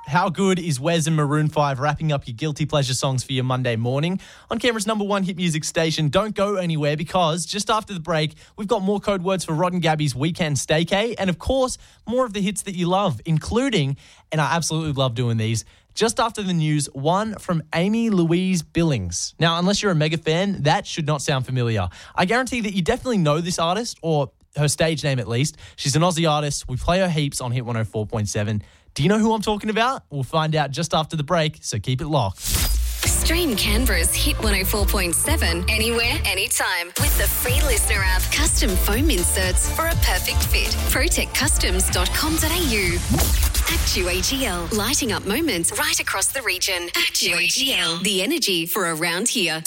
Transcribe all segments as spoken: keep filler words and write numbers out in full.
How good is Wes and Maroon five wrapping up your guilty pleasure songs for your Monday morning on Canberra's number one hit music station? Don't go anywhere because just after the break, we've got more code words for Rod and Gabby's Weekend Staycay and, of course, more of the hits that you love, including, and I absolutely love doing these, just after the news, one from Amy Louise Billings. Now, unless you're a mega fan, that should not sound familiar. I guarantee that you definitely know this artist, or her stage name at least. She's an Aussie artist. We play her heaps on Hit one oh four point seven. Do you know who I'm talking about? We'll find out just after the break, so keep it locked. Stream Canberra's Hit one oh four point seven anywhere, anytime with the free listener app. Custom foam inserts for a perfect fit. protect customs dot com dot a u. Actu A G L, lighting up moments right across the region. Actu A G L, the energy for around here.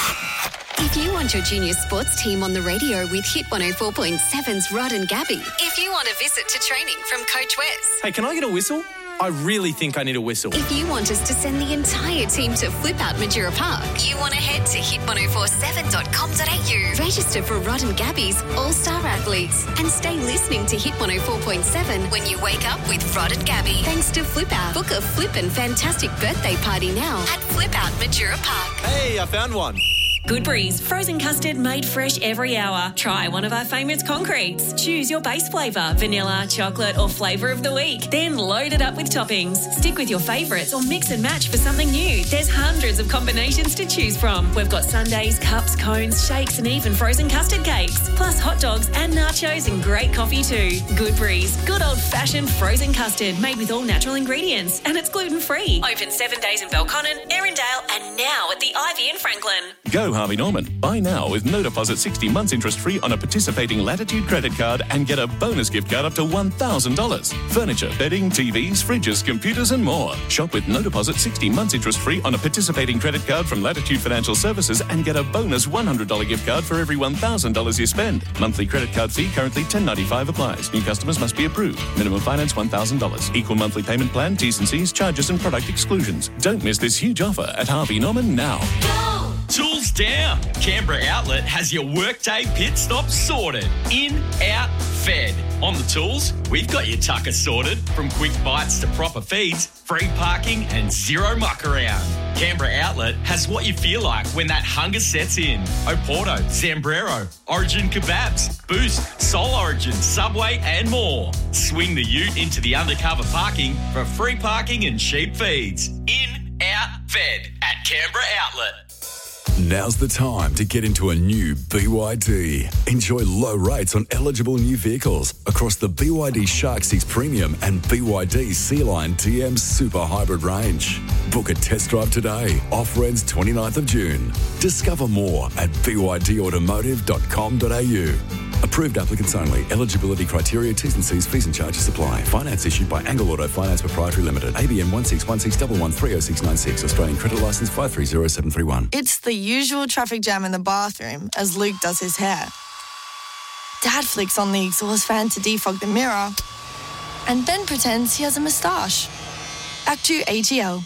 If you want your junior sports team on the radio with Hit one oh four point seven's Rod and Gabby. If you want a visit to training from Coach Wes. Hey, can I get a whistle? I really think I need a whistle. If you want us to send the entire team to Flip Out Majura Park, you want to head to hit ten forty-seven dot com dot a u. Register for Rod and Gabby's All-Star Athletes and stay listening to Hit one oh four point seven when you wake up with Rod and Gabby. Thanks to Flip Out. Book a flippin' fantastic birthday party now at Flip Out Majura Park. Hey, I found one. Good Breeze, frozen custard made fresh every hour. Try one of our favourite concretes. Choose your base flavour, vanilla, chocolate or flavour of the week. Then load it up with toppings. Stick with your favourites or mix and match for something new. There's hundreds of combinations to choose from. We've got sundaes, cups, cones, shakes and even frozen custard cakes. Plus hot dogs and nachos and great coffee too. Good Breeze, good old-fashioned frozen custard made with all natural ingredients and it's gluten-free. Open seven days in Belconnen, Erindale and now at the Ivy in Franklin. Go Harvey Norman. Buy now with no deposit sixty months interest free on a participating Latitude credit card and get a bonus gift card up to one thousand dollars. Furniture, bedding, T Vs, fridges, computers and more. Shop with no deposit sixty months interest free on a participating credit card from Latitude Financial Services and get a bonus one hundred dollars gift card for every one thousand dollars you spend. Monthly credit card fee currently ten dollars ninety-five applies. New customers must be approved. Minimum finance one thousand dollars. Equal monthly payment plan, T's and C's, charges and product exclusions. Don't miss this huge offer at Harvey Norman now. Go! Tools down. Canberra Outlet has your workday pit stop sorted. In, out, fed. On the tools, we've got your tucker sorted. From quick bites to proper feeds, free parking and zero muck around. Canberra Outlet has what you feel like when that hunger sets in. Oporto, Zambrero, Origin Kebabs, Boost, Soul Origin, Subway and more. Swing the ute into the undercover parking for free parking and cheap feeds. In, out, fed at Canberra Outlet. Now's the time to get into a new B Y D. Enjoy low rates on eligible new vehicles across the B Y D Shark six Premium and B Y D Sea Line T M Super Hybrid range. Book a test drive today. Offer ends twenty-ninth of June. Discover more at b y d automotive dot com dot a u. Approved applicants only. Eligibility criteria, T's and C's, fees and charges apply. Finance issued by Angle Auto Finance Proprietary Limited. A B N one six one six one one three oh six nine six. Australian credit licence five three zero seven three one. It's the usual traffic jam in the bathroom as Luke does his hair. Dad flicks on the exhaust fan to defog the mirror and then pretends he has a moustache. Actu A G L.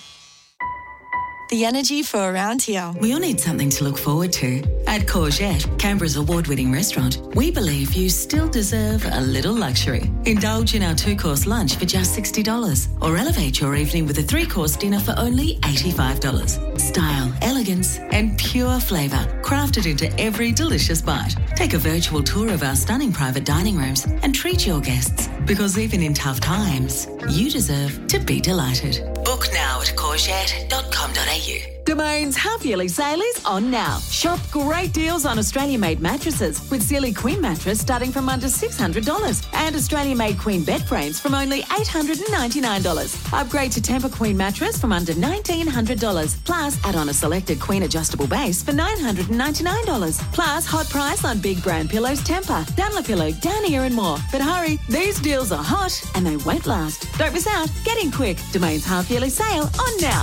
The energy for around here. We all need something to look forward to. At Courgette, Canberra's award-winning restaurant, we believe you still deserve a little luxury. Indulge in our two-course lunch for just sixty dollars or elevate your evening with a three-course dinner for only eighty-five dollars. Style, elegance and pure flavour crafted into every delicious bite. Take a virtual tour of our stunning private dining rooms and treat your guests because even in tough times, you deserve to be delighted. Book now at courgette dot com dot a u. Domain's half-yearly sale is on now. Shop great deals on Australian-made mattresses with Sealy Queen mattress starting from under six hundred dollars and Australian-made Queen bed frames from only eight hundred ninety-nine dollars. Upgrade to Tempur Queen mattress from under nineteen hundred dollars. Plus, add on a selected Queen adjustable base for nine hundred ninety-nine dollars. Plus, hot price on big brand pillows Tempur, Dunlopillow, Downier and more. But hurry, these deals are hot and they won't last. Don't miss out. Get in quick. Domain's half-yearly sale on now.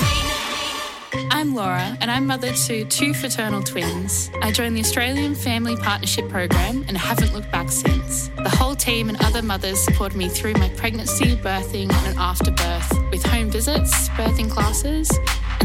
I'm Laura and I'm mother to two fraternal twins. I joined the Australian Family Partnership Program and haven't looked back since. The whole team and other mothers supported me through my pregnancy, birthing and after birth with home visits, birthing classes